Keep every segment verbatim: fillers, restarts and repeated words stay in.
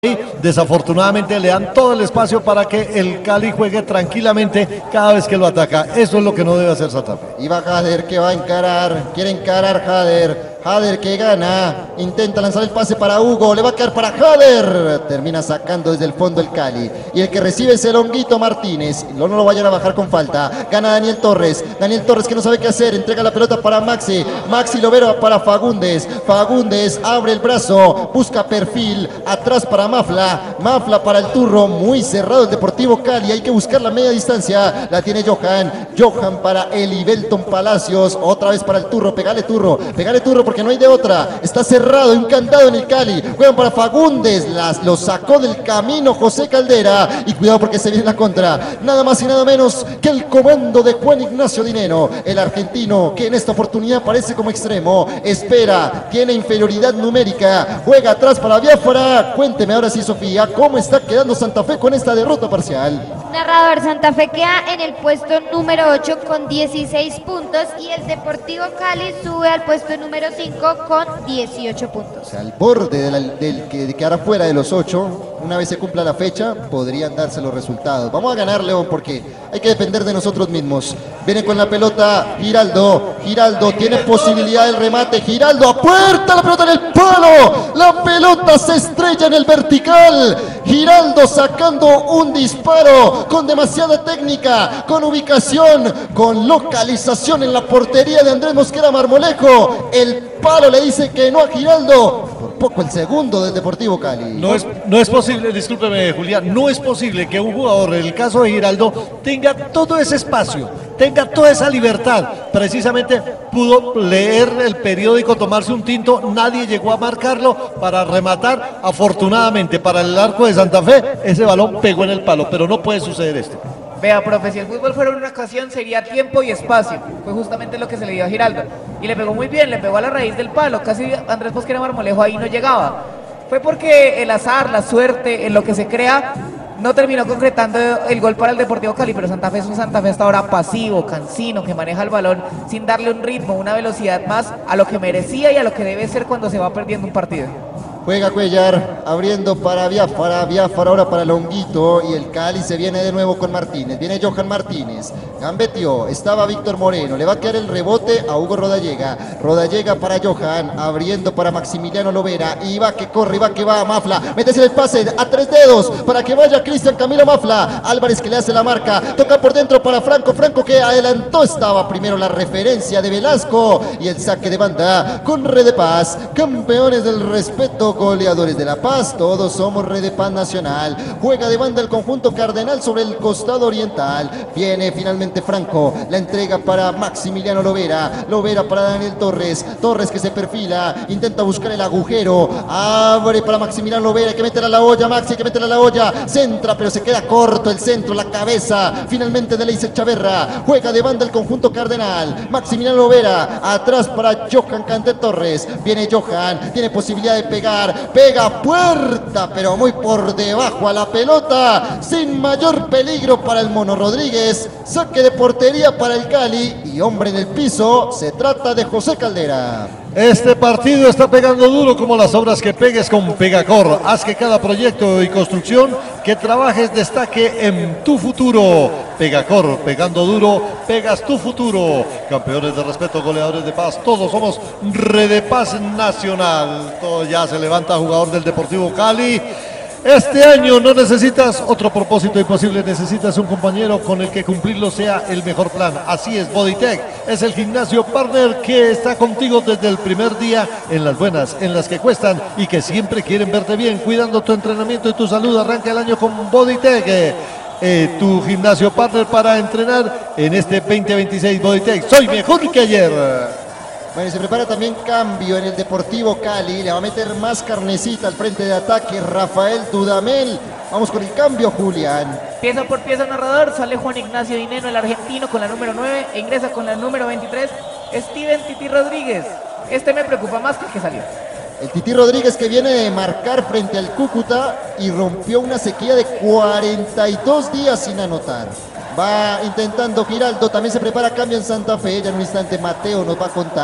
Desafortunadamente le dan todo el espacio para que el Cali juegue tranquilamente cada vez que lo ataca. Eso es lo que no debe hacer Santa Fe. Y va Jader, que va a encarar, quiere encarar Jader. Jader que gana, intenta lanzar el pase para Hugo, le va a quedar para Jader, termina sacando desde el fondo el Cali, y el que recibe es el Honguito Martínez, no, no lo vayan a bajar con falta, gana Daniel Torres, Daniel Torres que no sabe qué hacer, entrega la pelota para Maxi, Maxi Lovero para Fagundes, Fagundes abre el brazo, busca perfil, atrás para Mafla, Mafla para el Turro, muy cerrado el Deportivo Cali, hay que buscar la media distancia, la tiene Johan, Johan para Elibelton Palacios, otra vez para el Turro, pegale Turro, pegale Turro, porque no hay de otra, está cerrado, un candado en el Cali, juegan para Fagundes, las, lo sacó del camino José Caldera, y cuidado porque se viene la contra, nada más y nada menos que el comando de Juan Ignacio Dineno, el argentino que en esta oportunidad aparece como extremo, espera, tiene inferioridad numérica, juega atrás para Biafara. Cuénteme ahora sí, Sofía, ¿cómo está quedando Santa Fe con esta derrota parcial? Narrador, Santa Fe queda en el puesto número ocho con dieciséis puntos y el Deportivo Cali sube al puesto número cinco con dieciocho puntos. O sea, al borde de la, del que de quedar fuera de los ocho, una vez se cumpla la fecha, podrían darse los resultados. Vamos a ganar, León, porque hay que depender de nosotros mismos. Viene con la pelota Giraldo, Giraldo tiene posibilidad del remate, Giraldo a puerta, la pelota en el palo, la pelota se estrella en el vertical, Giraldo sacando un disparo con demasiada técnica, con ubicación, con localización en la portería de Andrés Mosquera Marmolejo, el palo le dice que no a Giraldo, por poco el segundo del Deportivo Cali. No es, no es posible, discúlpeme Julián, no es posible que un jugador, en el caso de Giraldo, tenga todo ese espacio, tenga toda esa libertad. Precisamente pudo leer el periódico, tomarse un tinto, nadie llegó a marcarlo para rematar. Afortunadamente para el arco de Santa Fe, ese balón pegó en el palo, pero no puede suceder esto. Vea, profe, si el fútbol fuera una ocasión sería tiempo y espacio. Fue justamente lo que se le dio a Giraldo. Y le pegó muy bien, le pegó a la raíz del palo. Casi Andrés Mosquera Marmolejo ahí no llegaba. Fue porque el azar, la suerte, en lo que se crea, no terminó concretando el gol para el Deportivo Cali. Pero Santa Fe es un Santa Fe hasta ahora pasivo, cansino, que maneja el balón sin darle un ritmo, una velocidad más a lo que merecía y a lo que debe ser cuando se va perdiendo un partido. Juega Cuellar, abriendo para Biafara, Biafara ahora para Longuito, y el Cali se viene de nuevo con Martínez, viene Johan Martínez, gambeteó, estaba Víctor Moreno, le va a quedar el rebote a Hugo Rodallega, Rodallega para Johan, abriendo para Maximiliano Lovera, y va que corre, y va que va Mafla, métese el pase a tres dedos, para que vaya Cristian Camilo Mafla, Álvarez que le hace la marca, toca por dentro para Franco, Franco que adelantó, estaba primero la referencia de Velasco, y el saque de banda con Red de Paz, campeones del respeto, goleadores de La Paz, todos somos Red de Paz Nacional. Juega de banda el conjunto cardenal sobre el costado oriental, viene finalmente Franco, la entrega para Maximiliano Lovera, Lovera para Daniel Torres, Torres que se perfila, intenta buscar el agujero, abre para Maximiliano Lovera, hay que meter a la olla, Maxi, hay que meter a la olla, centra pero se queda corto el centro, la cabeza, finalmente de Leiser Chaverra, juega de banda el conjunto cardenal, Maximiliano Lovera, atrás para Johan Cante Torres, viene Johan, tiene posibilidad de pegar, pega puerta, pero muy por debajo a la pelota, sin mayor peligro para el Mono Rodríguez, saque de portería para el Cali, y hombre en el piso, se trata de José Caldera. Este partido está pegando duro como las obras que pegues con Pegacor. Haz que cada proyecto y construcción que trabajes destaque en tu futuro. Pegacor, pegando duro, pegas tu futuro. Campeones de respeto, goleadores de paz, todos somos Red de Paz Nacional. Todo ya se levanta jugador del Deportivo Cali. Este año no necesitas otro propósito imposible, necesitas un compañero con el que cumplirlo sea el mejor plan. Así es, Bodytech es el gimnasio partner que está contigo desde el primer día, en las buenas, en las que cuestan y que siempre quieren verte bien, cuidando tu entrenamiento y tu salud. Arranca el año con Bodytech, eh, eh, tu gimnasio partner para entrenar en este veinte veintiséis. Bodytech, soy mejor que ayer. Bueno, y se prepara también cambio en el Deportivo Cali, le va a meter más carnecita al frente de ataque Rafael Dudamel. Vamos con el cambio, Julián. Pieza por pieza, narrador, sale Juan Ignacio Dineno, el argentino, con la número nueve, e ingresa con la número veintitrés, Steven Titi Rodríguez. Este me preocupa más que el que salió. El Titi Rodríguez que viene de marcar frente al Cúcuta y rompió una sequía de cuarenta y dos días sin anotar. Va intentando Giraldo, también se prepara cambio en Santa Fe, ya en un instante Mateo nos va a contar.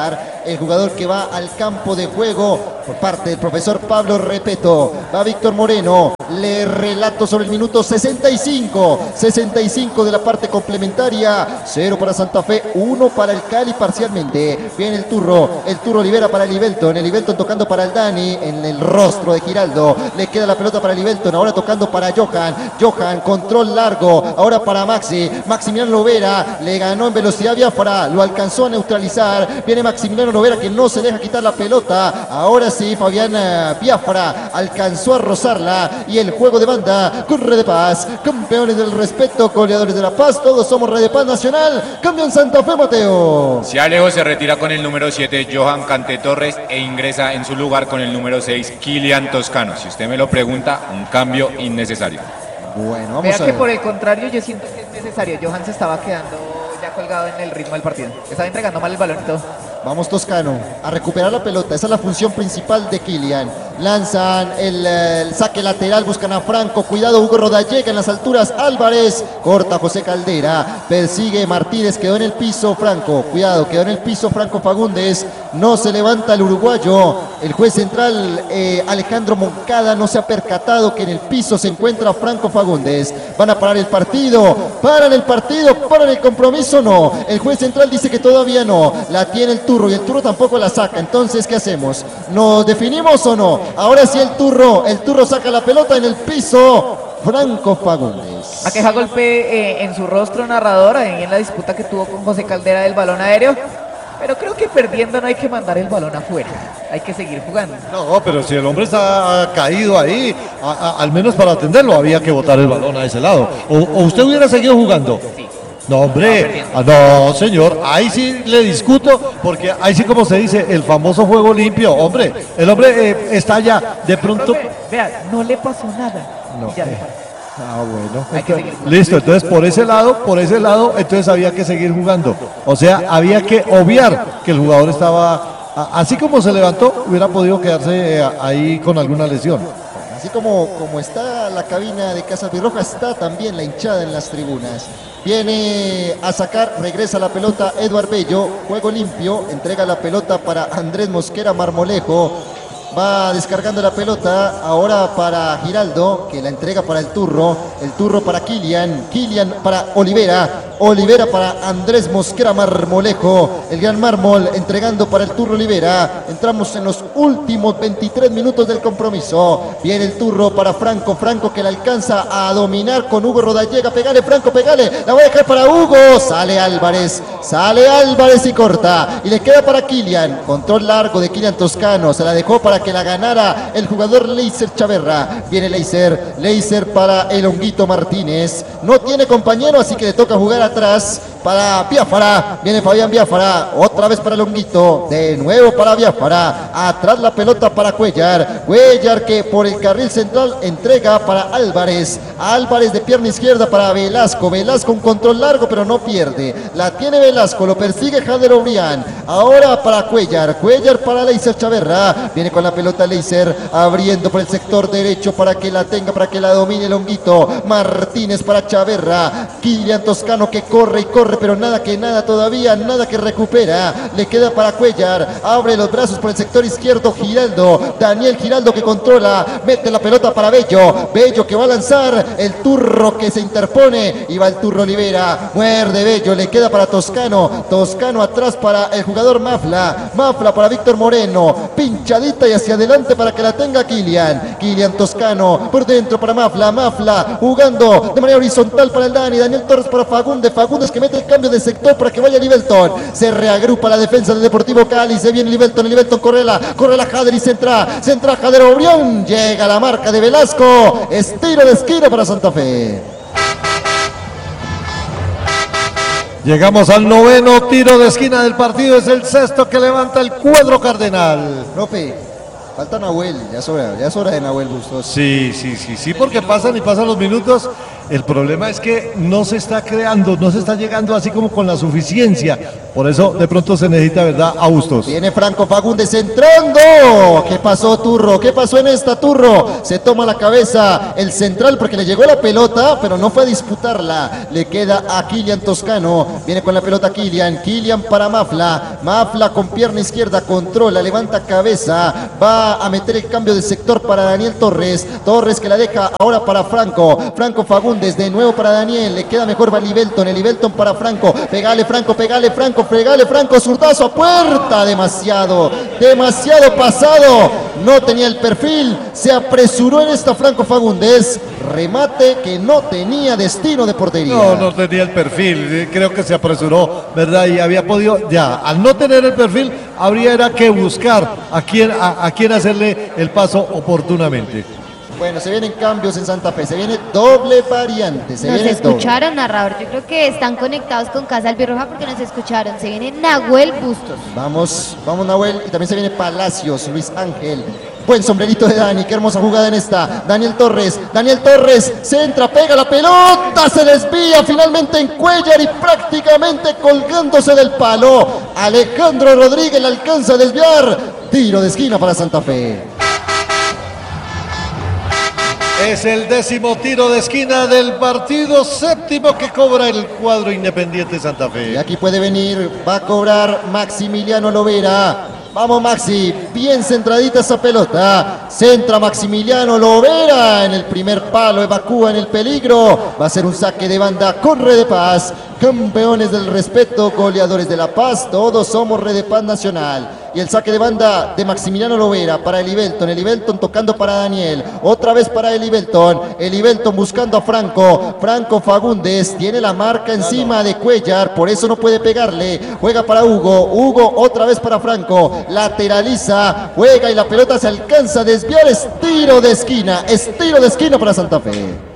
el jugador que va al campo de juego por parte del profesor Pablo Repeto. Va Víctor Moreno, le relato sobre el minuto sesenta y cinco, sesenta y cinco de la parte complementaria, cero para Santa Fe, uno para el Cali parcialmente. Viene el Turro, el Turro libera para el Ibelton, el Ibelton tocando para el Dani, en el rostro de Giraldo, le queda la pelota para el Ibelton, ahora tocando para Johan, Johan, control largo, ahora para Maxi, Maximiliano Lovera, le ganó en velocidad Biafara, lo alcanzó a neutralizar, viene Maximiliano Lovera que no se deja quitar la pelota, ahora sí Fabián Biafara alcanzó a rozarla y el juego de banda con Red de Paz, campeones del respeto, goleadores de la paz, todos somos Red de Paz Nacional, campeón Santa Fe, Mateo. Si Alejo se retira con el número siete, Johan Cante Torres, e ingresa en su lugar con el número seis, Kilian Toscano. Si usted me lo pregunta, un cambio innecesario. Bueno, vamos Vea a que ver. por el contrario yo siento que es necesario. Johan se estaba quedando ya colgado en el ritmo del partido. Estaba entregando mal el balón y todo. Vamos Toscano a recuperar la pelota, esa es la función principal de Kilian. Lanzan el, el saque lateral, buscan a Franco, cuidado Hugo Rodallega en las alturas, Álvarez, corta José Caldera, persigue Martínez, quedó en el piso Franco, cuidado, quedó en el piso Franco Fagundes, no se levanta el uruguayo, el juez central eh, Alejandro Moncada no se ha percatado que en el piso se encuentra Franco Fagundes. Van a parar el partido, paran el partido, paran el compromiso, no, el juez central dice que todavía no, la tiene el Turro y el Turro tampoco la saca. Entonces, ¿qué hacemos? ¿Nos definimos o no? Ahora sí el Turro, el Turro saca la pelota en el piso. Franco Fagundes. A queja golpe eh, en su rostro narrador ahí en la disputa que tuvo con José Caldera del balón aéreo. Pero creo que perdiendo no hay que mandar el balón afuera. Hay que seguir jugando. No, pero si el hombre está caído ahí, a, a, al menos para atenderlo había que botar el balón a ese lado. O, o usted hubiera seguido jugando. Sí. No, hombre, ah, no, señor, ahí sí le discuto, porque ahí sí, como se dice, el famoso juego limpio, hombre, el hombre eh, está allá, de pronto... Profe, vea, no le pasó nada. No. Ya, Ah, bueno. hay que seguir jugando. Listo, entonces por ese lado, por ese lado, entonces había que seguir jugando. O sea, había que obviar que el jugador estaba, a- así como se levantó, hubiera podido quedarse eh, ahí con alguna lesión. Así como, como está la cabina de Casa Birroja, está también la hinchada en las tribunas. Viene a sacar, regresa la pelota Eduard Bello, juego limpio, entrega la pelota para Andrés Mosquera Marmolejo. Va descargando la pelota ahora para Giraldo, que la entrega para el Turro, el Turro para Kilian, Kilian para Olivera, Olivera para Andrés Mosquera Marmolejo, el gran mármol entregando para el Turro Olivera. Entramos en los últimos veintitrés minutos del compromiso. Viene el Turro para Franco, Franco que la alcanza a dominar con Hugo Rodallega, pegale Franco, pegale, la voy a dejar para Hugo, sale Álvarez, sale Álvarez y corta, y le queda para Kilian, control largo de Kilian Toscano, se la dejó para que la ganara el jugador Leiser Chaverra. Viene Leiser, Leiser para el Honguito Martínez, no tiene compañero, así que le toca jugar atrás para Biafara. Viene Fabián Biafara, otra vez para el Honguito, de nuevo para Biafara, atrás la pelota para Cuellar, Cuellar que por el carril central entrega para Álvarez, Álvarez de pierna izquierda para Velasco, Velasco un control largo pero no pierde, la tiene Velasco, lo persigue Jader Obrián, ahora para Cuellar, Cuellar para Leiser Chaverra, viene con la pelota Leiser, abriendo por el sector derecho para que la tenga, para que la domine el Honguito, Martínez para Chaverra, Kilian Toscano que corre y corre, pero nada que nada todavía, nada que recupera, le queda para Cuellar, abre los brazos por el sector izquierdo Giraldo, Daniel Giraldo que controla, mete la pelota para Bello, Bello que va a lanzar, el Turro que se interpone, y va el Turro Olivera, muerde Bello, le queda para Toscano, Toscano atrás para el jugador Mafla, Mafla para Víctor Moreno, pinchadita y hacia adelante para que la tenga Kilian, Kilian Toscano, por dentro para Mafla, Mafla jugando de manera horizontal para el Dani, Daniel Torres para Fagundes, Fagundes que mete el cambio de sector para que vaya Libelton, se reagrupa la defensa del Deportivo Cali, se viene Libelton, Libelton Correla, Correla Jader y centra, centra Jader Obrión, llega la marca de Velasco, estiro de esquina para Santa Fe. Llegamos al noveno tiro de esquina del partido, es el sexto que levanta el cuadro cardenal. Profe, falta Nahuel, ya es hora, ya es hora de Nahuel Bustos. Sí, sí, sí, sí, porque pasan y pasan los minutos. El problema es que no se está creando, no se está llegando así como con la suficiencia. Por eso de pronto se necesita, ¿verdad?, a Bustos. Viene Franco Fagundes entrando. ¿Qué pasó, Turro? ¿Qué pasó en esta, Turro? Se toma la cabeza el central porque le llegó la pelota, pero no fue a disputarla. Le queda a Kilian Toscano. Viene con la pelota Kilian. Kilian para Mafla. Mafla con pierna izquierda controla, levanta cabeza. Va a meter el cambio de sector para Daniel Torres. Torres que la deja ahora para Franco. Franco Fagundes de nuevo para Daniel. Le queda mejor va Libelton. El Libelton para Franco. Pegale, Franco, pegale, Franco. Pegale, Franco. Zurdazo a puerta. Demasiado, demasiado pasado. No tenía el perfil. Se apresuró en esta Franco Fagundes. Remate que no tenía destino de portería. No, no tenía el perfil. Creo que se apresuró, ¿verdad? Y había podido, ya, al no tener el perfil, habría era que buscar a quién, a, a quién hacerle el paso oportunamente. Bueno, se vienen cambios en Santa Fe, se viene doble variante. Se nos viene escucharon, doble. Narrador. Yo creo que están conectados con Casa Albirroja porque nos escucharon. Se viene Nahuel Bustos. Vamos, vamos Nahuel. Y también se viene Palacios, Luis Ángel. Buen sombrerito de Dani, qué hermosa jugada en esta. Daniel Torres, Daniel Torres, se entra, pega la pelota, se desvía finalmente en Cuellar y prácticamente colgándose del palo. Alejandro Rodríguez le alcanza a desviar. Tiro de esquina para Santa Fe. Es el décimo tiro de esquina del partido, séptimo que cobra el cuadro Independiente Santa Fe. Y aquí puede venir, va a cobrar Maximiliano Lovera. Vamos Maxi, bien centradita esa pelota. Centra Maximiliano Lovera en el primer palo, evacúa en el peligro. Va a ser un saque de banda con Red de Paz. Campeones del respeto, goleadores de La Paz, todos somos Red de Paz Nacional. Y el saque de banda de Maximiliano Lovera para Elivelton. Elivelton tocando para Daniel. Otra vez para Elivelton. Elivelton buscando a Franco. Franco Fagundes tiene la marca encima de Cuellar. Por eso no puede pegarle. Juega para Hugo. Hugo otra vez para Franco. Lateraliza. Juega y la pelota se alcanza a desviar. Es tiro de esquina. Es tiro de esquina para Santa Fe.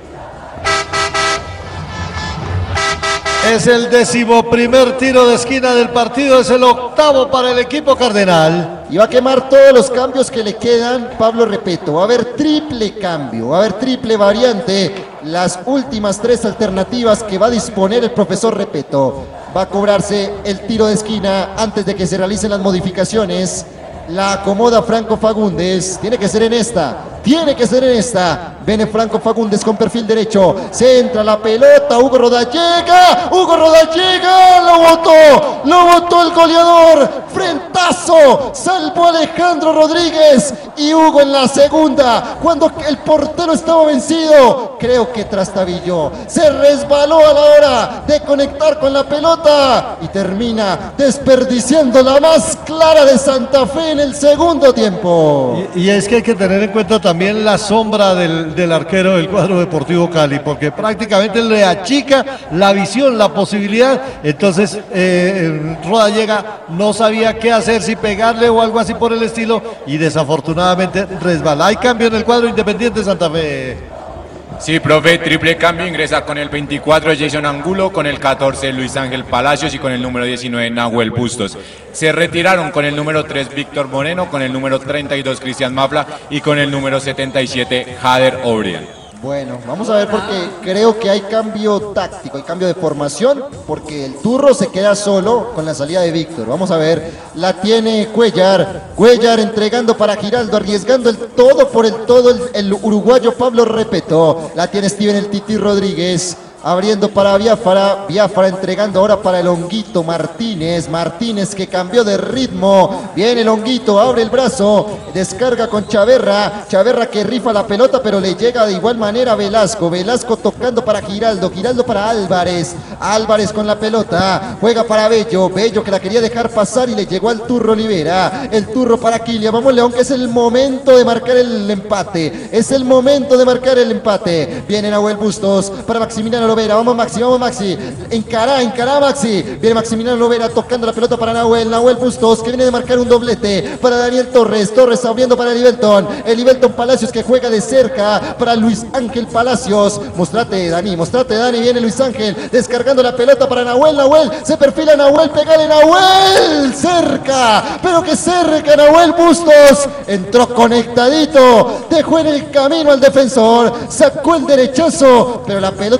Es el décimo primer tiro de esquina del partido, es el octavo para el equipo cardenal. Y va a quemar todos los cambios que le quedan Pablo Repeto. Va a haber triple cambio, va a haber triple variante. Las últimas tres alternativas que va a disponer el profesor Repeto. Va a cobrarse el tiro de esquina antes de que se realicen las modificaciones. La acomoda Franco Fagundes. Tiene que ser en esta. Tiene que ser en esta. Viene Franco Fagundes con perfil derecho. Se entra la pelota. Hugo Rodallega. Hugo Rodallega. Lo botó. Lo botó el goleador. Frentazo. Salvo Alejandro Rodríguez. Y Hugo en la segunda. Cuando el portero estaba vencido. Creo que trastabilló. Se resbaló a la hora de conectar con la pelota. Y termina desperdiciando la más clara de Santa Fe en el segundo tiempo. Y, y es que hay que tener en cuenta también la sombra del, del arquero del cuadro Deportivo Cali, porque prácticamente le achica la visión, la posibilidad. Entonces eh, Rodallega no sabía qué hacer, si pegarle o algo así por el estilo, y desafortunadamente resbala. Hay cambio en el cuadro Independiente Santa Fe. Sí, profe, triple cambio, ingresa con el veinticuatro Jason Angulo, con el catorce Luis Ángel Palacios y con el número diecinueve Nahuel Bustos. Se retiraron con el número tres Víctor Moreno, con el número treinta y dos Cristian Mafla y con el número setenta y siete Jader O'Brien. Bueno, vamos a ver porque creo que hay cambio táctico, hay cambio de formación, porque el Turro se queda solo con la salida de Víctor. Vamos a ver, la tiene Cuellar, Cuellar entregando para Giraldo, arriesgando el todo por el todo el, el uruguayo Pablo Repeto. La tiene Steven el Titi Rodríguez. Abriendo para Biafara, Biafara entregando ahora para el Honguito Martínez, Martínez que cambió de ritmo, viene el Honguito, abre el brazo, descarga con Chaverra, Chaverra que rifa la pelota pero le llega de igual manera a Velasco, Velasco tocando para Giraldo, Giraldo para Álvarez, Álvarez con la pelota, juega para Bello, Bello que la quería dejar pasar y le llegó al Turro Olivera, el Turro para Kilian, vamos León que es el momento de marcar el empate, es el momento de marcar el empate, viene Nahuel Bustos para Maximiliano Lovera, vamos Maxi, vamos Maxi, encará, encará Maxi, viene Maximiliano Lovera tocando la pelota para Nahuel, Nahuel Bustos que viene de marcar un doblete para Daniel Torres, Torres abriendo para Elivelton, Elivelton Palacios que juega de cerca para Luis Ángel Palacios, mostrate Dani, mostrate Dani, viene Luis Ángel descargando la pelota para Nahuel, Nahuel, se perfila Nahuel, pegale Nahuel, cerca, pero que cerca Nahuel Bustos, entró conectadito, dejó en el camino al defensor, sacó el derechazo, pero la pelota le cogió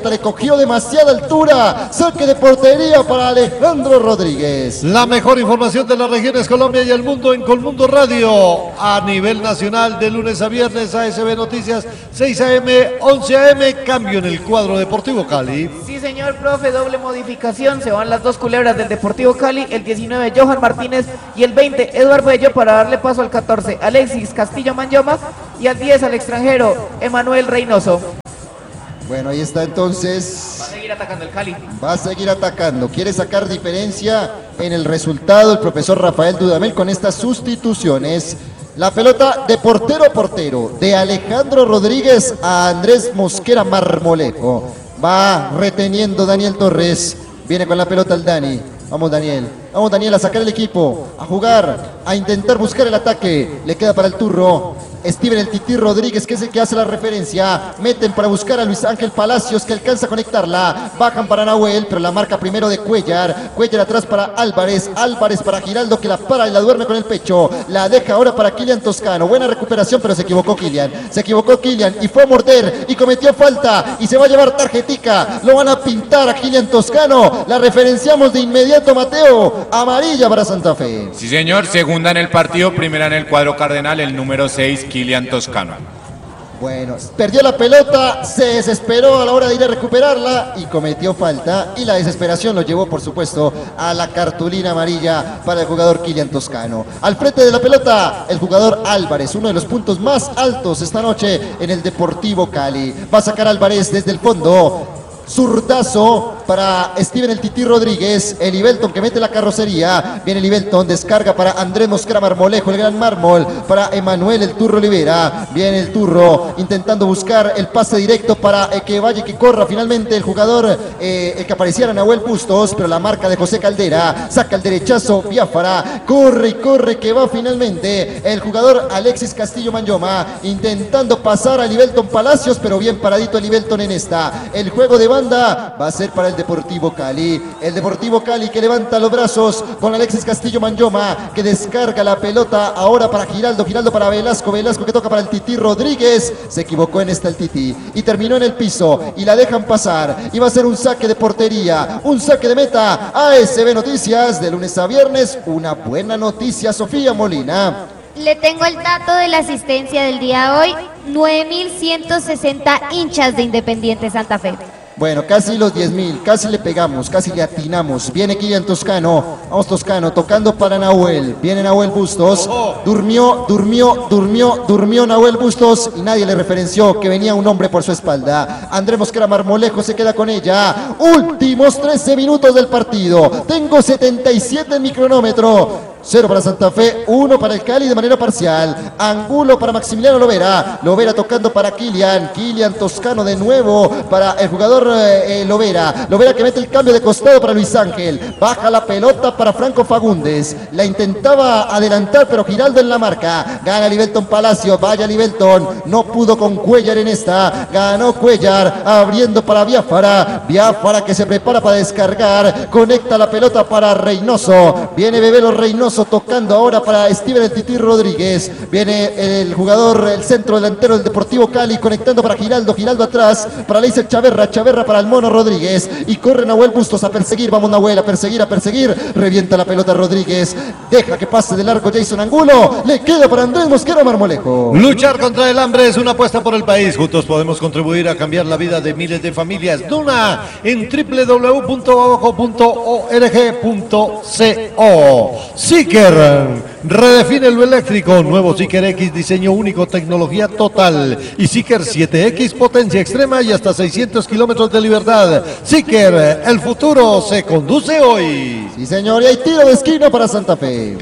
cogió demasiada altura. Saque de portería para Alejandro Rodríguez. La mejor información de las regiones Colombia y el mundo en Colmundo Radio. A nivel nacional, de lunes a viernes, A S B Noticias, seis a eme, once a eme. Cambio en el cuadro Deportivo Cali. Sí, señor, profe, doble modificación. Se van las dos culebras del Deportivo Cali. El diecinueve, Johan Martínez. Y el veinte, Eduardo Bello, para darle paso al catorce, Alexis Castillo Manyoma. Y al diez, al extranjero, Emanuel Reynoso. Bueno, ahí está entonces. Va a seguir atacando el Cali. Va a seguir atacando. Quiere sacar diferencia en el resultado el profesor Rafael Dudamel con estas sustituciones. La pelota de portero a portero, de Alejandro Rodríguez a Andrés Mosquera Marmolejo. Va reteniendo Daniel Torres. Viene con la pelota el Dani. Vamos Daniel, vamos Daniel a sacar el equipo, a jugar, a intentar buscar el ataque. Le queda para el turro Steven el Tití Rodríguez, que es el que hace la referencia. Meten para buscar a Luis Ángel Palacios, que alcanza a conectarla. Bajan para Nahuel, pero la marca primero de Cuellar. Cuellar atrás para Álvarez. Álvarez para Giraldo, que la para y la duerme con el pecho. La deja ahora para Kylian Toscano. Buena recuperación, pero se equivocó Kylian. Se equivocó Kylian y fue a morder y cometió falta. Y se va a llevar tarjetica. Lo van a pintar a Kylian Toscano. La referenciamos de inmediato, Mateo. Amarilla para Santa Fe. Sí, señor. Segunda en el partido, primera en el cuadro cardenal, el número seis, Kylian Toscano. Bueno, perdió la pelota, se desesperó a la hora de ir a recuperarla y cometió falta. Y la desesperación lo llevó, por supuesto, a la cartulina amarilla para el jugador Kylian Toscano. Al frente de la pelota, el jugador Álvarez, uno de los puntos más altos esta noche en el Deportivo Cali. Va a sacar Álvarez desde el fondo. Zurdazo para Steven el Tití Rodríguez. El Ibelton que mete la carrocería. Viene el Ibelton, descarga para Andrés Mosquera Marmolejo, el gran mármol. Para Emanuel el Turro Olivera. Viene el Turro intentando buscar el pase directo para eh, que vaya y que corra finalmente el jugador eh, el que apareciera Nahuel Bustos, pero la marca de José Caldera. Saca el derechazo Biafara. Corre y corre que va finalmente el jugador Alexis Castillo Manyoma intentando pasar al Ibelton Palacios, pero bien paradito el Ibelton en esta. El juego de banda va a ser para el Deportivo Cali. El Deportivo Cali que levanta los brazos con Alexis Castillo Manyoma, que descarga la pelota ahora para Giraldo. Giraldo para Velasco. Velasco que toca para el Tití Rodríguez. Se equivocó en esta el Tití y terminó en el piso y la dejan pasar. Y va a ser un saque de portería, un saque de meta. A S B Noticias de lunes a viernes. Una buena noticia, Sofía Molina. Le tengo el dato de la asistencia del día de hoy. nueve mil ciento sesenta hinchas de Independiente Santa Fe. Bueno, casi los diez mil, casi le pegamos, casi le atinamos. Viene Kylian Toscano, vamos Toscano, tocando para Nahuel. Viene Nahuel Bustos, durmió, durmió, durmió, durmió Nahuel Bustos y nadie le referenció que venía un hombre por su espalda. Andrés Mosquera Marmolejo se queda con ella. Últimos trece minutos del partido. Tengo setenta y siete en mi cronómetro. Cero para Santa Fe, uno para el Cali de manera parcial. Angulo para Maximiliano Lovera. Lovera tocando para Kylian. Kylian Toscano de nuevo para el jugador eh, Lovera. Lovera que mete el cambio de costado para Luis Ángel. Baja la pelota para Franco Fagundes. La intentaba adelantar, pero Giraldo en la marca. Gana Libelton Palacio. Vaya Libelton. No pudo con Cuellar en esta. Ganó Cuellar. Abriendo para Biafara. Biafara que se prepara para descargar. Conecta la pelota para Reynoso. Viene Bebelo Reynoso tocando ahora para Steven el Tití Rodríguez. Viene el jugador, el centro delantero del Deportivo Cali, conectando para Giraldo. Giraldo atrás para Leiser Chaverra. Chaverra para el Mono Rodríguez. Y corre Nahuel Bustos a perseguir. Vamos Nahuel a perseguir, a perseguir. Revienta la pelota Rodríguez. Deja que pase de largo Jason Angulo. Le queda para Andrés Mosquera Marmolejo. Luchar contra el hambre es una apuesta por el país. Juntos podemos contribuir a cambiar la vida de miles de familias. Duna en doble u doble u doble u punto babaco punto org punto co. Seeker redefine lo eléctrico. Nuevo Seeker X, diseño único, tecnología total. Y Seeker siete X, potencia extrema y hasta seiscientos kilómetros de libertad. Seeker, el futuro se conduce hoy. Sí, señor, y hay tiro de esquina para Santa Fe.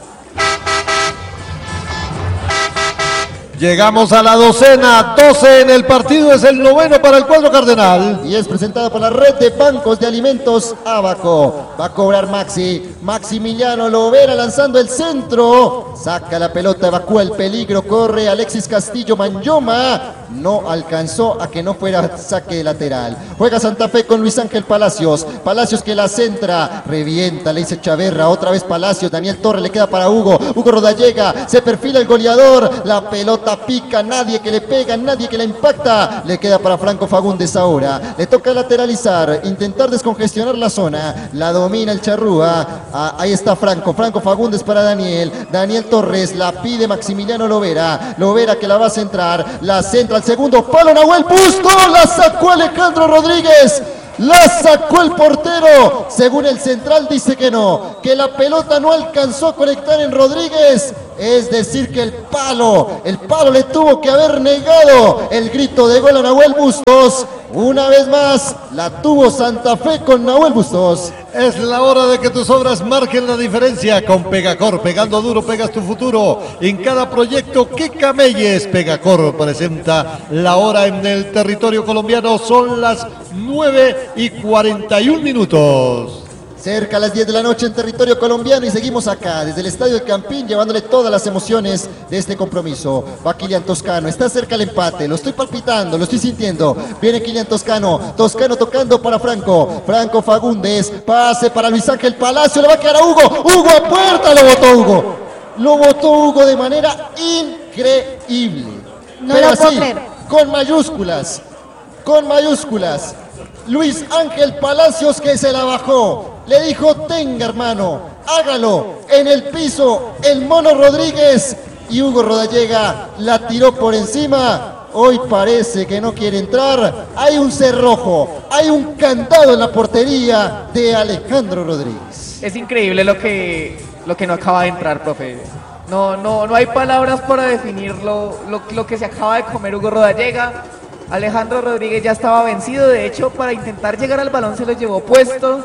Llegamos a la docena, doce en el partido, es el noveno para el cuadro cardenal. Y es presentada por la red de bancos de alimentos Abaco. Va a cobrar Maxi, Maximiliano Lovera lanzando el centro. Saca la pelota, evacúa el peligro, corre Alexis Castillo Manyoma. no alcanzó a que no fuera saque de lateral. Juega Santa Fe con Luis Ángel Palacios, Palacios que la centra, revienta, le dice Chaverra, otra vez Palacios, Daniel Torres le queda para Hugo, Hugo Rodallega, se perfila el goleador, la pelota pica, nadie que le pega, nadie que la impacta, le queda para Franco Fagundes ahora, le toca lateralizar, intentar descongestionar la zona, la domina el Charrúa, ah, ahí está Franco, Franco Fagundes para Daniel, Daniel Torres, la pide Maximiliano Lovera, Lovera que la va a centrar, la centra al segundo palo, Nahuel Bustos, la sacó Alejandro Rodríguez, la sacó el portero, según el central dice que no, que la pelota no alcanzó a conectar en Rodríguez, es decir que el palo, el palo le tuvo que haber negado el grito de gol a Nahuel Bustos. Una vez más la tuvo Santa Fe con Nahuel Bustos. Es la hora de que tus obras marquen la diferencia con Pegacor. Pegando duro, pegas tu futuro. En cada proyecto que camelles, Pegacor presenta la hora en el territorio colombiano. Son las nueve y cuarenta y un minutos. Cerca a las diez de la noche en territorio colombiano y seguimos acá desde el Estadio del Campín llevándole todas las emociones de este compromiso. Va Kylian Toscano, está cerca el empate, lo estoy palpitando, lo estoy sintiendo. Viene Kylian Toscano, Toscano tocando para Franco, Franco Fagundes, pase para Luis Ángel Palacio, le va a quedar a Hugo, Hugo a puerta, lo botó Hugo. Lo botó Hugo de manera increíble. No Pero lo puedo así, creer. con mayúsculas, con mayúsculas. Luis Ángel Palacios que se la bajó. Le dijo, tenga hermano, hágalo. En el piso, el Mono Rodríguez. Y Hugo Rodallega la tiró por encima. Hoy parece que no quiere entrar. Hay un cerrojo, hay un candado en la portería de Alejandro Rodríguez. Es increíble lo que, lo que no acaba de entrar, profe. No, no, no hay palabras para definir lo, lo, lo que se acaba de comer Hugo Rodallega. Alejandro Rodríguez ya estaba vencido, de hecho para intentar llegar al balón se lo llevó puesto.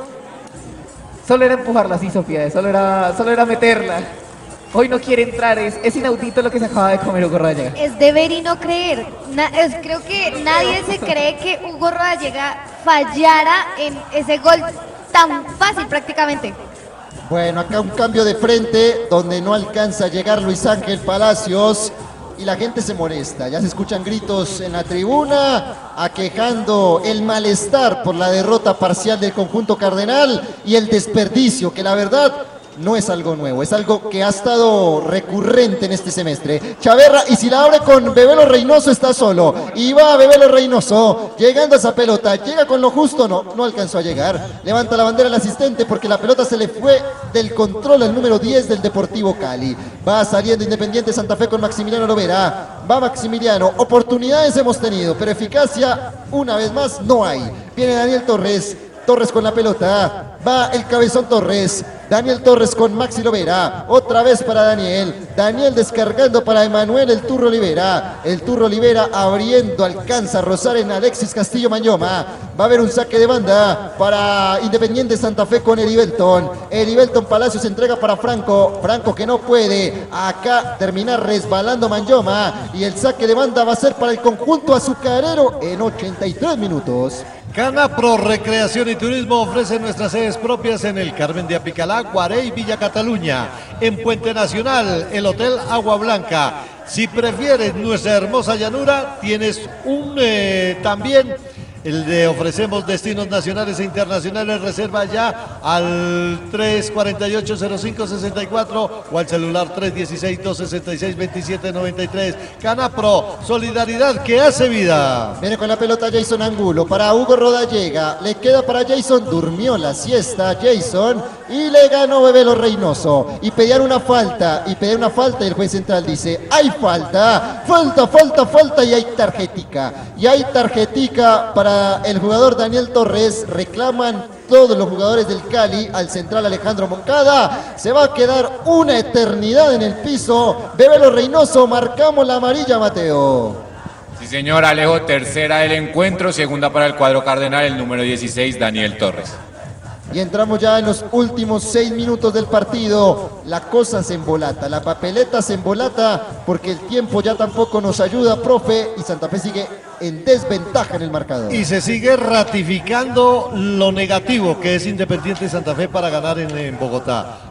Solo era empujarla así, Sofía, solo era, solo era meterla. Hoy no quiere entrar, es, es inaudito lo que se acaba de comer Hugo Rodallega. Es de ver y no creer. Na- es- creo que nadie se cree que Hugo Rodallega fallara en ese gol tan fácil prácticamente. Bueno, acá un cambio de frente donde no alcanza a llegar Luis Ángel Palacios y la gente se molesta. Ya se escuchan gritos en la tribuna aquejando el malestar por la derrota parcial del conjunto cardenal y el desperdicio, que la verdad no es algo nuevo, es algo que ha estado recurrente en este semestre. Chaverra, y si la abre con Bebelo Reynoso está solo, y va Bebelo Reynoso, llegando a esa pelota, llega con lo justo, no, no alcanzó a llegar, levanta la bandera el asistente porque la pelota se le fue del control al número diez del Deportivo Cali. Va saliendo Independiente Santa Fe con Maximiliano Lovera, va Maximiliano, oportunidades hemos tenido, pero eficacia una vez más no hay. Viene Daniel Torres, Torres con la pelota, va el Cabezón Torres, Daniel Torres con Maxi Lovera, otra vez para Daniel, Daniel descargando para Emanuel el Turro Olivera, el Turro Olivera abriendo, alcanza a rozar en Alexis Castillo Mañoma, va a haber un saque de banda para Independiente Santa Fe con Erivelton, Erivelton Palacios entrega para Franco, Franco que no puede, acá terminar resbalando Mañoma y el saque de banda va a ser para el conjunto azucarero en ochenta y tres minutos. Canapro Recreación y Turismo ofrece nuestras sedes propias en el Carmen de Apicalá, Guaré y Villa Cataluña. En Puente Nacional, el Hotel Agua Blanca. Si prefieres nuestra hermosa llanura, tienes un eh, también el de ofrecemos destinos nacionales e internacionales. Reserva ya al tres cuatro ocho, cero cinco seis cuatro o al celular tres uno seis, dos seis seis, dos siete nueve tres. Canapro, solidaridad que hace vida. Viene con la pelota Jason Angulo para Hugo Rodallega, le queda para Jason, durmió la siesta Jason y le ganó Bebelo Reynoso y pedían una falta y pedían una falta y el juez central dice hay falta, falta, falta, falta y hay tarjetica y hay tarjetica para el jugador Daniel Torres. Reclaman todos los jugadores del Cali al central Alejandro Moncada, se va a quedar una eternidad en el piso. Bebelo Reynoso, marcamos la amarilla, Mateo. Sí, señor, Alejo, tercera del encuentro, segunda para el cuadro cardenal, el número dieciséis, Daniel Torres. Y entramos ya en los últimos seis minutos del partido. La cosa se embolata, la papeleta se embolata porque el tiempo ya tampoco nos ayuda, profe, y Santa Fe sigue en desventaja en el marcador. Y se sigue ratificando lo negativo que es Independiente Santa Fe para ganar en, en Bogotá.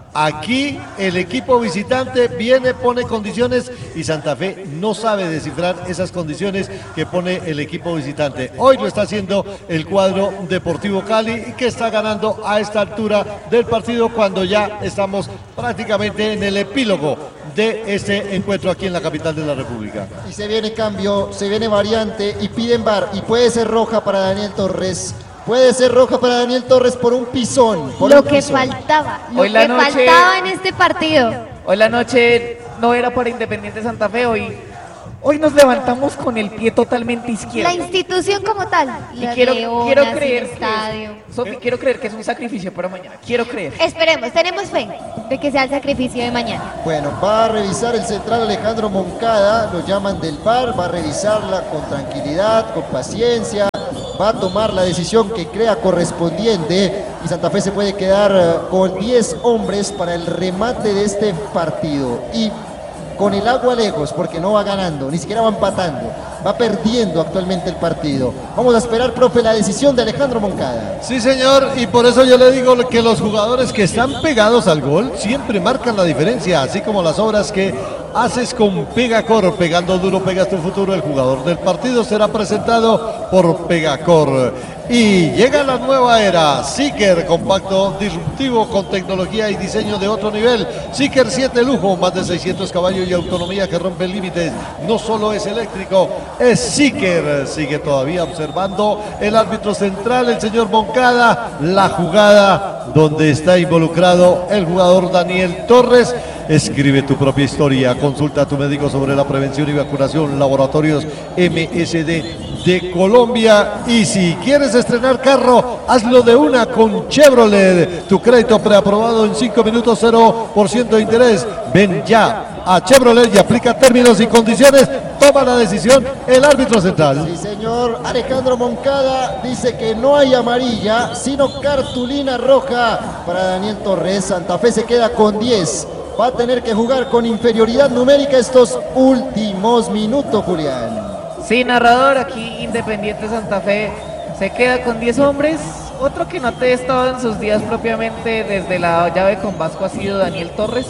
Aquí el equipo visitante viene, pone condiciones y Santa Fe no sabe descifrar esas condiciones que pone el equipo visitante. Hoy lo está haciendo el cuadro Deportivo Cali y que está ganando a esta altura del partido cuando ya estamos prácticamente en el epílogo de este encuentro aquí en la capital de la República. Y se viene cambio, se viene variante y piden V A R y puede ser roja para Daniel Torres. Puede ser roja para Daniel Torres por un pisón. Por lo un que pisón. faltaba, lo Hoy la que noche- faltaba en este partido. Hoy la noche no era para Independiente Santa Fe, hoy, hoy nos levantamos con el pie totalmente izquierdo. La institución como tal. Y Las quiero, leonas, quiero el creer estadio. que, Sofi, quiero creer que es un sacrificio para mañana. Quiero creer. Esperemos, tenemos fe de que sea el sacrificio de mañana. Bueno, va a revisar el central Alejandro Moncada, lo llaman del V A R, va a revisarla con tranquilidad, con paciencia, va a tomar la decisión que crea correspondiente y Santa Fe se puede quedar eh, con diez hombres para el remate de este partido. Y con el agua lejos, porque no va ganando, ni siquiera va empatando, va perdiendo actualmente el partido. Vamos a esperar, profe, la decisión de Alejandro Moncada. Sí, señor, y por eso yo le digo que los jugadores que están pegados al gol siempre marcan la diferencia, así como las obras que haces con Pegacor. Pegando duro, pegas tu futuro. El jugador del partido será presentado por Pegacor. Y llega la nueva era, Seeker, compacto, disruptivo, con tecnología y diseño de otro nivel. Seeker siete Lujo, más de seiscientos caballos y autonomía que rompe límites. No solo es eléctrico, es Seeker. Sigue todavía observando el árbitro central, el señor Moncada, la jugada donde está involucrado el jugador Daniel Torres. Escribe tu propia historia, consulta a tu médico sobre la prevención y vacunación. Laboratorios M S D de Colombia. Y si quieres estrenar carro, hazlo de una con Chevrolet. Tu crédito preaprobado en cinco minutos, cero por ciento de interés. Ven ya a Chevrolet y aplica términos y condiciones. Toma la decisión el árbitro central. Sí, señor. Alejandro Moncada dice que no hay amarilla, sino cartulina roja para Daniel Torres. Santa Fe se queda con diez. Va a tener que jugar con inferioridad numérica estos últimos minutos, Julián. Sí, narrador, aquí Independiente Santa Fe se queda con diez hombres. Otro que no ha estado en sus días propiamente desde la llave con Vasco ha sido Daniel Torres.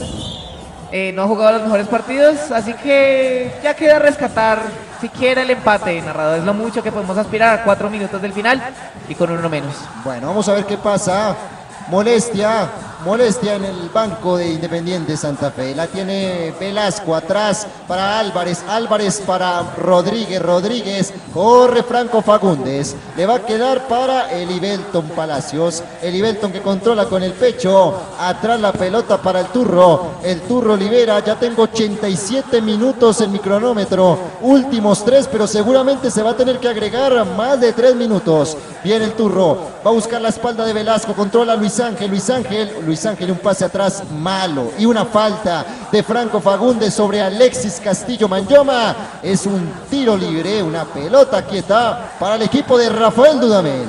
Eh, no ha jugado los mejores partidos, así que ya queda rescatar siquiera el empate, narrador. Es lo mucho que podemos aspirar a cuatro minutos del final y con uno menos. Bueno, vamos a ver qué pasa. Molestia, molestia en el banco de Independiente Santa Fe. La tiene Velasco atrás para Álvarez, Álvarez para Rodríguez, Rodríguez, corre Franco Fagundes. Le va a quedar para Elivelton Palacios, Elivelton que controla con el pecho. Atrás la pelota para el Turro, el Turro libera. Ya tengo ochenta y siete minutos en mi cronómetro, últimos tres, pero seguramente se va a tener que agregar más de tres minutos. Viene el Turro, va a buscar la espalda de Velasco, controla Luis Ángel, Luis Ángel, Luis Ángel un pase atrás malo y una falta de Franco Fagundes sobre Alexis Castillo Manyoma. Es un tiro libre, una pelota quieta para el equipo de Rafael Dudamel.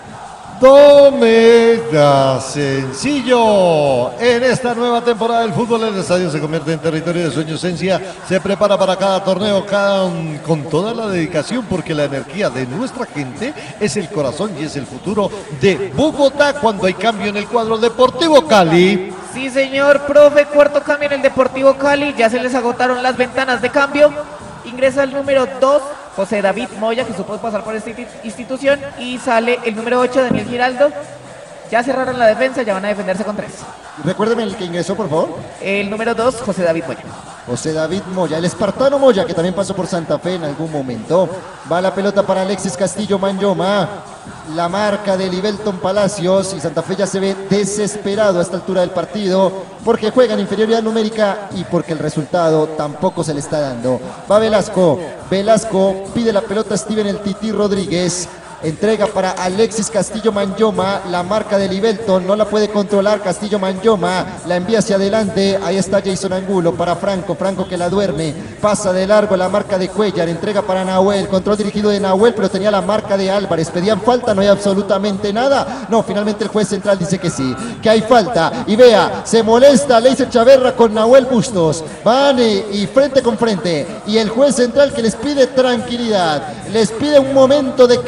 Tome da sencillo. En esta nueva temporada del fútbol, el estadio se convierte en territorio de sueño esencia. Se prepara para cada torneo cada, um, con toda la dedicación, porque la energía de nuestra gente es el corazón y es el futuro de Bogotá. Cuando hay cambio en el cuadro Deportivo Cali. Sí, señor, profe, cuarto cambio en el Deportivo Cali. Ya se les agotaron las ventanas de cambio. Ingresa el número dos, José David Moya, que supo pasar por esta institución, y sale el número ocho, Daniel Giraldo. Ya cerraron la defensa, ya van a defenderse con tres. Recuérdeme el que ingresó, por favor. El número dos, José David Moya. José David Moya, el espartano Moya, que también pasó por Santa Fe en algún momento. Va la pelota para Alexis Castillo Manyoma. La marca de Elivelton Palacios, y Santa Fe ya se ve desesperado a esta altura del partido porque juega en inferioridad numérica y porque el resultado tampoco se le está dando. Va Velasco, Velasco pide la pelota a Steven el Tití Rodríguez. Entrega para Alexis Castillo Manyoma, la marca de Elivelton, no la puede controlar Castillo Manyoma, la envía hacia adelante, ahí está Jason Angulo para Franco, Franco que la duerme, pasa de largo la marca de Cuellar, entrega para Nahuel, control dirigido de Nahuel, pero tenía la marca de Álvarez, pedían falta, no hay absolutamente nada, no, finalmente el juez central dice que sí, que hay falta, y vea, se molesta Leiser Chaverra con Nahuel Bustos, van y, y frente con frente, y el juez central que les pide tranquilidad, les pide un momento de calma.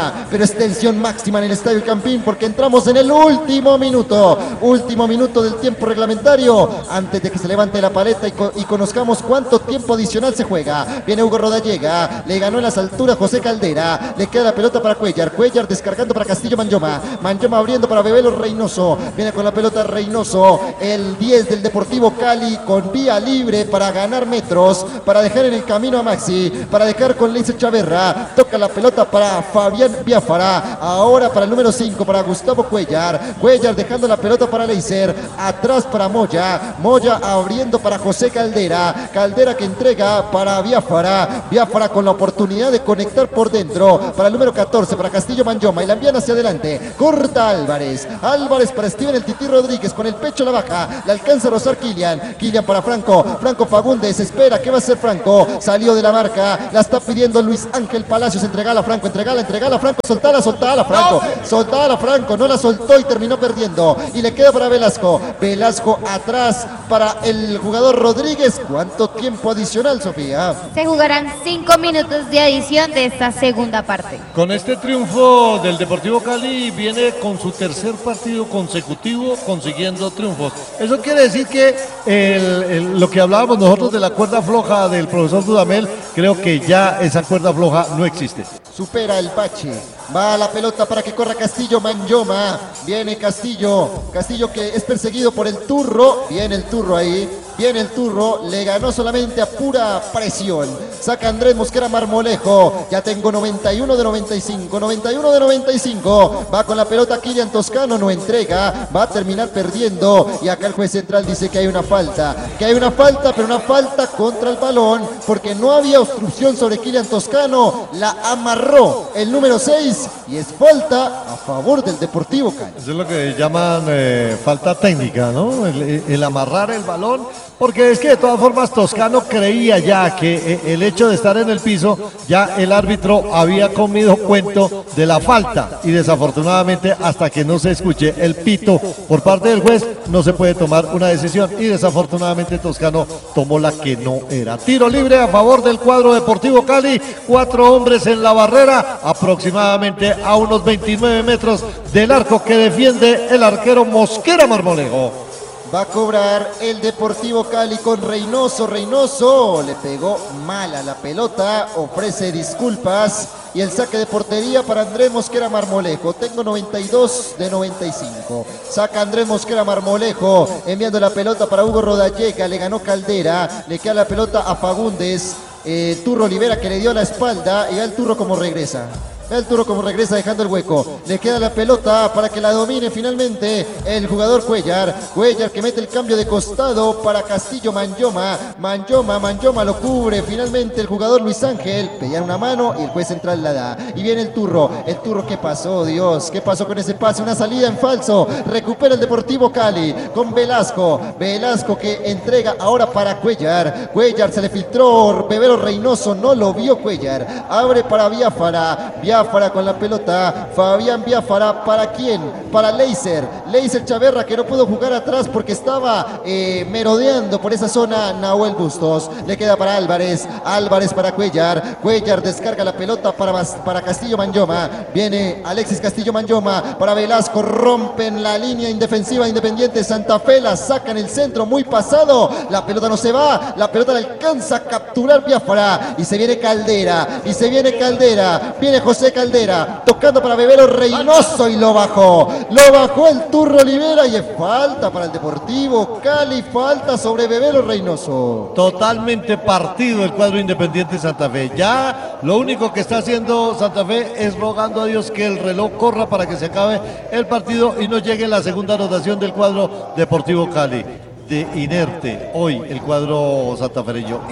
Manjoma, pero es tensión máxima en el Estadio El Campín porque entramos en el último minuto, último minuto del tiempo reglamentario, antes de que se levante la paleta y, co y conozcamos cuánto tiempo adicional se juega. Viene Hugo Rodallega, le ganó en las alturas José Caldera, le queda la pelota para Cuellar, Cuellar descargando para Castillo Manjoma, Manjoma abriendo para Bebelo Reynoso, viene con la pelota Reynoso, el diez del Deportivo Cali con vía libre para ganar metros, para dejar en el camino a Maxi, para dejar con Leiser Chaverra, toca la pelota para Fabián Biafara, ahora para el número cinco, para Gustavo Cuellar, Cuellar dejando la pelota para Leiser, atrás para Moya, Moya abriendo para José Caldera, Caldera que entrega para Biafara, Biafara con la oportunidad de conectar por dentro, para el número catorce, para Castillo Manjoma, y la envían hacia adelante, corta Álvarez, Álvarez para Steven el Tití Rodríguez, con el pecho a la baja, la alcanza a rozar Kilian, Kilian para Franco, Franco Fagundes, espera, ¿qué va a hacer Franco? Salió de la marca, la está pidiendo Luis Ángel Palacios, entregala a Franco, entregala, entregala a Franco, soltala, soltala a Franco, soltala a Franco, no la soltó y terminó perdiendo, y le queda para Velasco, Velasco atrás para el jugador Rodríguez. ¿Cuánto tiempo adicional, Sofía? Se jugarán cinco minutos de adición de esta segunda parte. Con este triunfo del Deportivo Cali viene con su tercer partido consecutivo consiguiendo triunfos. Eso quiere decir que el, el, lo que hablábamos nosotros de la cuerda floja del profesor Dudamel, creo que ya esa cuerda floja no existe. Supera el bache, va a la pelota para que corra Castillo Manjoma, viene Castillo, Castillo que es perseguido por el Turro, viene el Turro ahí, viene el Turro, le ganó solamente a pura presión, saca Andrés Mosquera Marmolejo, ya tengo noventa y uno de noventa y cinco, noventa y uno de noventa y cinco, va con la pelota Kilian Toscano, no entrega, va a terminar perdiendo, y acá el juez central dice que hay una falta, que hay una falta, pero una falta contra el balón, porque no había obstrucción sobre Kilian Toscano, la amarró el número seis, y es falta a favor del Deportivo Cali. Eso es lo que llaman eh, falta técnica, ¿no? El, el amarrar el balón, porque es que de todas formas Toscano creía ya que eh, el hecho de estar en el piso, ya el árbitro había comido cuento de la falta, y desafortunadamente hasta que no se escuche el pito por parte del juez, no se puede tomar una decisión, y desafortunadamente Toscano tomó la que no era. Tiro libre a favor del cuadro Deportivo Cali, cuatro hombres en la barrera, aproximadamente a unos veintinueve metros del arco que defiende el arquero Mosquera Marmolejo. Va a cobrar el Deportivo Cali con Reynoso. Reynoso le pegó mal a la pelota, ofrece disculpas, y el saque de portería para Andrés Mosquera Marmolejo. Tengo noventa y dos de noventa y cinco. Saca Andrés Mosquera Marmolejo, enviando la pelota para Hugo Rodallega, le ganó Caldera, le queda la pelota a Fagundes, eh, Turro Olivera que le dio la espalda, y el Turro como regresa. El Turro como regresa dejando el hueco, le queda la pelota para que la domine finalmente el jugador Cuellar, Cuellar que mete el cambio de costado para Castillo Manjoma, Manjoma, Manjoma lo cubre finalmente el jugador Luis Ángel, pedía una mano y el juez central la da, y viene el Turro, el Turro ¿qué pasó? Dios, ¿qué pasó con ese pase? Una salida en falso, recupera el Deportivo Cali con Velasco, Velasco que entrega ahora para Cuellar, Cuellar se le filtró, Bebelo Reynoso no lo vio Cuellar, abre para Biafara, Biafara con la pelota, Fabián Biafara, ¿para quién? Para Leiser, Leiser Chaverra que no pudo jugar atrás porque estaba eh, merodeando por esa zona Nahuel Bustos, le queda para Álvarez, Álvarez para Cuellar, Cuellar descarga la pelota para, para Castillo Manjoma, viene Alexis Castillo Manjoma para Velasco, rompen la línea indefensiva Independiente Santa Fe, la sacan el centro muy pasado, la pelota no se va, la pelota la alcanza a capturar Biafara, y se viene Caldera, y se viene Caldera, viene José Caldera, tocando para Bebelo Reynoso y lo bajó, lo bajó el Turro Olivera, y es falta para el Deportivo Cali, falta sobre Bebelo Reynoso. Totalmente partido el cuadro Independiente Santa Fe, ya lo único que está haciendo Santa Fe es rogando a Dios que el reloj corra para que se acabe el partido y no llegue la segunda anotación del cuadro Deportivo Cali. De inerte hoy el cuadro santafereño,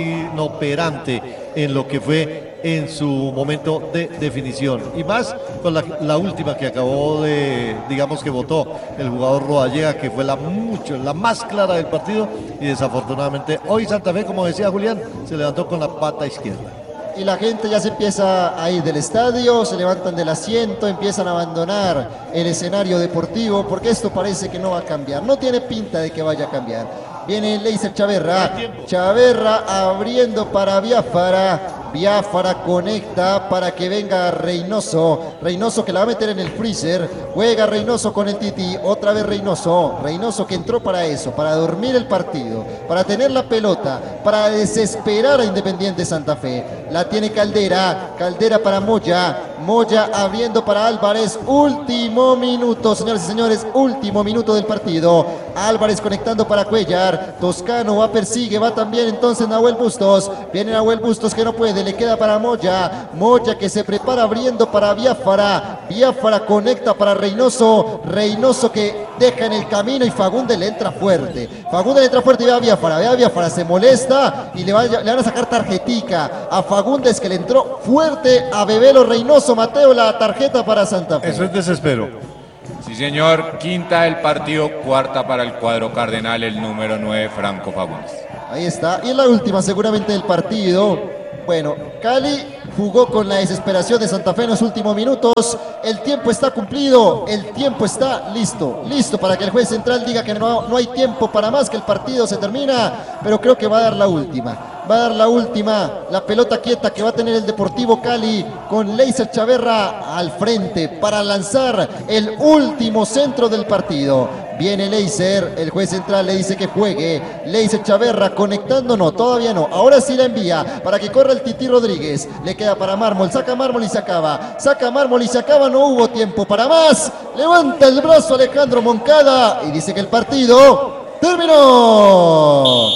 inoperante en lo que fue en su momento de definición, y más con la, la última que acabó de, digamos que votó el jugador Rodallega, que fue la mucho, la más clara del partido, y desafortunadamente hoy Santa Fe, como decía Julián, se levantó con la pata izquierda. Y la gente ya se empieza a ir del estadio, se levantan del asiento, empiezan a abandonar el escenario deportivo, porque esto parece que no va a cambiar, no tiene pinta de que vaya a cambiar. Viene Leiser Chaverra, Chaverra abriendo para Biafara, Biafara conecta para que venga Reynoso. Reynoso que la va a meter en el freezer. Juega Reynoso con el Titi. Otra vez Reynoso. Reynoso que entró para eso, para dormir el partido, para tener la pelota, para desesperar a Independiente Santa Fe. La tiene Caldera. Caldera para Moya. Moya abriendo para Álvarez. Último minuto, señores y señores. Último minuto del partido. Álvarez conectando para Cuellar. Toscano va, persigue, va también entonces Nahuel Bustos. Viene Nahuel Bustos que no puede, le queda para Moya. Moya que se prepara abriendo para Biafara. Biafara conecta para Reynoso. Reynoso que deja en el camino y Fagundes le entra fuerte. Fagundes le entra fuerte y ve a Biafara. Ve a Biafara, se molesta y le, va, le van a sacar tarjetica a Fagundes que le entró fuerte a Bebelo Reynoso. Mateo, la tarjeta para Santa Fe. Eso es desespero. Sí, señor. Quinta del partido, cuarta para el cuadro cardenal, el número nueve, Franco Fagundes. Ahí está. Y en la última seguramente del partido. Bueno, Cali jugó con la desesperación de Santa Fe en los últimos minutos. El tiempo está cumplido, el tiempo está listo, listo para que el juez central diga que no, no hay tiempo para más, que el partido se termina, pero creo que va a dar la última. Va a dar la última, la pelota quieta que va a tener el Deportivo Cali con Leiser Chaverra al frente para lanzar el último centro del partido. Viene Leiser, el juez central le dice que juegue. Leiser Chaverra conectando, no, todavía no. Ahora sí la envía para que corra el Titi Rodríguez. Le queda para Mármol, saca Mármol y se acaba. Saca Mármol y se acaba, no hubo tiempo para más. Levanta el brazo Alejandro Moncada y dice que el partido terminó.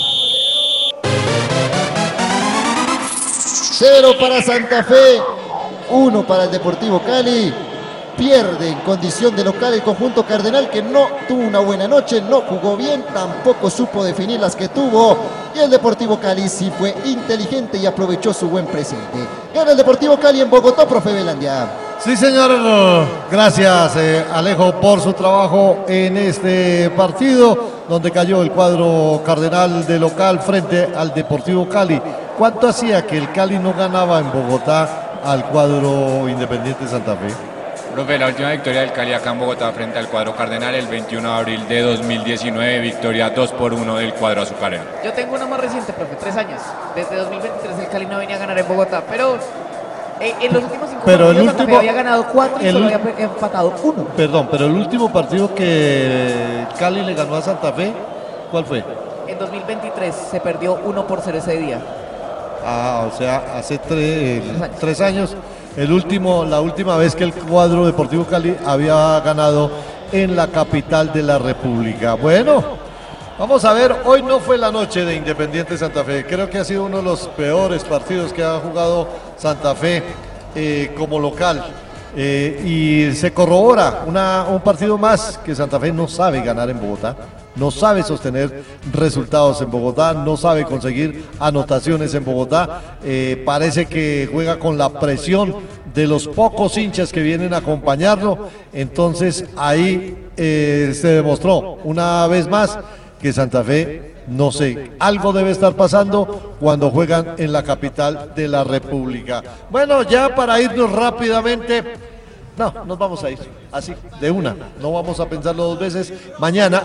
Cero para Santa Fe, uno para el Deportivo Cali. Pierde en condición de local el conjunto cardenal, que no tuvo una buena noche, no jugó bien, tampoco supo definir las que tuvo. Y el Deportivo Cali sí fue inteligente y aprovechó su buen presente. Gana el Deportivo Cali en Bogotá, profe Belandia. Sí, señor. Gracias, eh, Alejo, por su trabajo en este partido, donde cayó el cuadro cardenal de local frente al Deportivo Cali. ¿Cuánto hacía que el Cali no ganaba en Bogotá al cuadro Independiente Santa Fe? Profe, la última victoria del Cali acá en Bogotá frente al cuadro cardenal el veintiuno de abril de dos mil diecinueve, victoria dos por uno del cuadro azucarero. Yo tengo una más reciente, profe, tres años. Desde dos mil veintitrés el Cali no venía a ganar en Bogotá, pero eh, en los últimos cinco pero partidos el Santa Fe último, había ganado cuatro y el, solo había empatado uno. Perdón, pero el último partido que Cali le ganó a Santa Fe, ¿cuál fue? En dos mil veintitrés se perdió uno por cero ese día. Ah, o sea, hace tres, tres años. El último, la última vez que el cuadro Deportivo Cali había ganado en la capital de la República. Bueno, vamos a ver, hoy no fue la noche de Independiente Santa Fe. Creo que ha sido uno de los peores partidos que ha jugado Santa Fe eh, como local. Eh, y se corrobora una, un partido más que Santa Fe no sabe ganar en Bogotá, no sabe sostener resultados en Bogotá, no sabe conseguir anotaciones en Bogotá. Eh, parece que juega con la presión de los pocos hinchas que vienen a acompañarlo. Entonces ahí eh, se demostró una vez más que Santa Fe, no sé, algo debe estar pasando cuando juegan en la capital de la República. Bueno, ya para irnos rápidamente, no, nos vamos a ir, así, de una, no vamos a pensarlo dos veces. Mañana,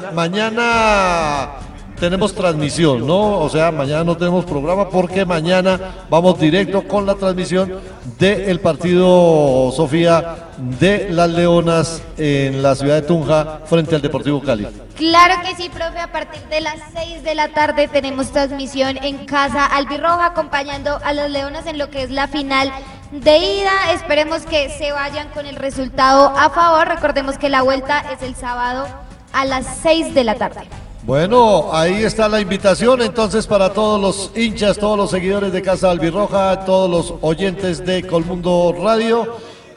mañana tenemos transmisión, ¿no? O sea, mañana no tenemos programa porque mañana vamos directo con la transmisión del partido, Sofía, de las Leonas en la ciudad de Tunja frente al Deportivo Cali. Claro que sí, profe, a partir de las seis de la tarde tenemos transmisión en Casa Albirroja acompañando a las Leonas en lo que es la final de ida. Esperemos que se vayan con el resultado a favor. Recordemos que la vuelta es el sábado a las seis de la tarde. Bueno, ahí está la invitación entonces para todos los hinchas, todos los seguidores de Casa Albirroja, todos los oyentes de Colmundo Radio,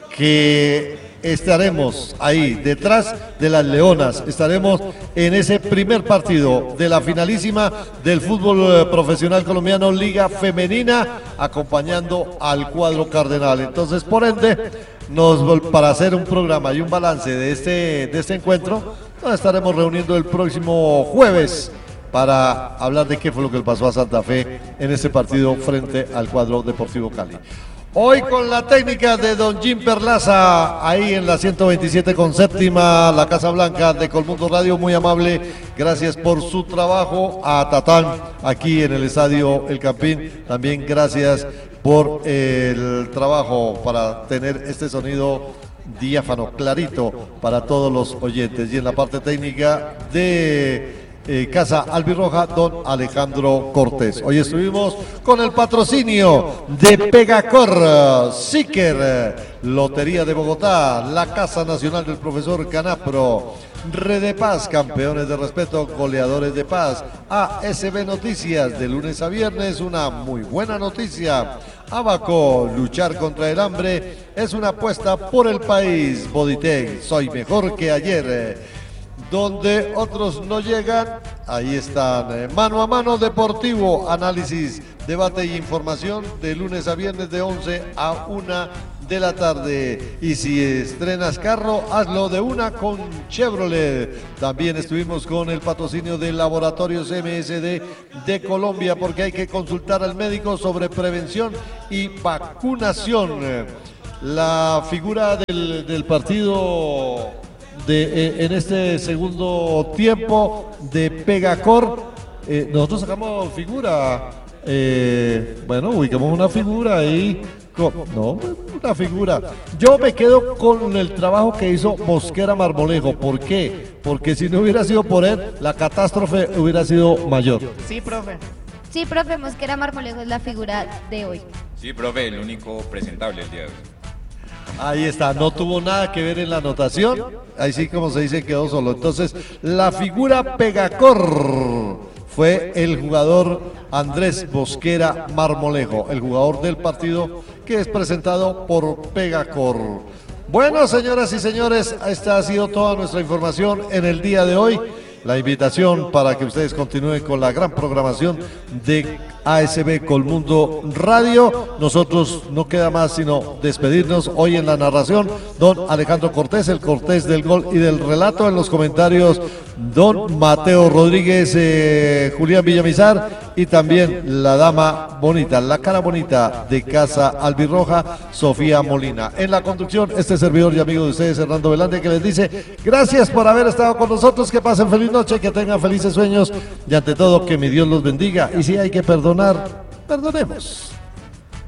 que estaremos ahí detrás de las Leonas, estaremos en ese primer partido de la finalísima del fútbol profesional colombiano Liga Femenina, acompañando al cuadro cardenal. Entonces, por ende, nos, para hacer un programa y un balance de este, de este encuentro, nos estaremos reuniendo el próximo jueves para hablar de qué fue lo que le pasó a Santa Fe en ese partido frente al cuadro Deportivo Cali. Hoy con la técnica de don Jim Perlaza, ahí en la ciento veintisiete con séptima, la Casa Blanca de Colmundo Radio, muy amable, gracias por su trabajo. A Tatán, aquí en el Estadio El Campín, también gracias por el trabajo para tener este sonido diáfano, clarito para todos los oyentes. Y en la parte técnica de eh, Casa Albirroja, don Alejandro Cortés. Hoy estuvimos con el patrocinio de Pegacor, Siker, Lotería de Bogotá, la Casa Nacional del Profesor Canapro, Red Paz, campeones de respeto, goleadores de paz, A S B Noticias, de lunes a viernes, una muy buena noticia. Abaco, luchar contra el hambre es una apuesta por el país. Boditec, soy mejor que ayer. Donde otros no llegan, ahí están. Eh, mano a mano deportivo, análisis, debate y información de lunes a viernes de once a una de la tarde. Y si estrenas carro, hazlo de una con Chevrolet. También estuvimos con el patrocinio de Laboratorios M S D de Colombia, porque hay que consultar al médico sobre prevención y vacunación. La figura del, del partido de, eh, en este segundo tiempo de Pegacor, eh, nosotros sacamos figura, eh, bueno, ubicamos una figura ahí. No, una figura. Yo me quedo con el trabajo que hizo Mosquera Marmolejo. ¿Por qué? Porque si no hubiera sido por él, la catástrofe hubiera sido mayor. Sí, profe. Sí, profe, Mosquera Marmolejo es la figura de hoy. Sí, profe, el único presentable el día de hoy. Ahí está, no tuvo nada que ver en la anotación. Ahí sí, como se dice, quedó solo. Entonces, la figura Pegacor fue el jugador Andrés Mosquera Marmolejo, el jugador del partido que es presentado por Pegacor. Bueno, señoras y señores, esta ha sido toda nuestra información en el día de hoy. La invitación para que ustedes continúen con la gran programación de A S B Colmundo Radio. Nosotros no queda más sino despedirnos. Hoy en la narración, don Alejandro Cortés, el Cortés del gol y del relato. En los comentarios, don Mateo Rodríguez, eh, Julián Villamizar, y también la dama bonita, la cara bonita de Casa Albirroja, Sofía Molina. En la conducción, este servidor y amigo de ustedes, Hernando Velande, que les dice gracias por haber estado con nosotros, que pasen feliz noche, que tengan felices sueños y ante todo que mi Dios los bendiga. Y si hay que perdonar, perdonemos.